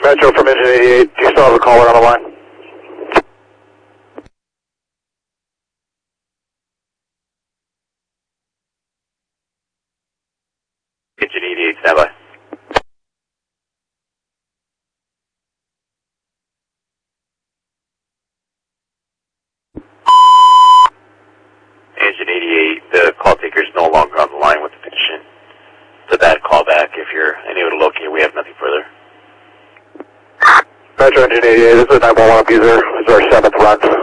Metro from Engine 88. Do you still have a caller on the line? Engine 88, standby. Engine 88, the call taker is no longer on the line with the patient. It's a bad callback. If you're unable to locate, we have nothing further. Metro Engine 88, this is a 911 abuser. This is our 7th run.